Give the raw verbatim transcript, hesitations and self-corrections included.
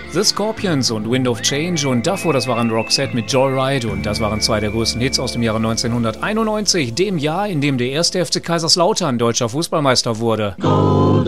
The Scorpions und Wind of Change und davor, das waren Roxette mit Joyride und das waren zwei der größten Hits aus dem Jahre neunzehnhunderteinundneunzig, dem Jahr, in dem der erste F C Kaiserslautern deutscher Fußballmeister wurde. Golden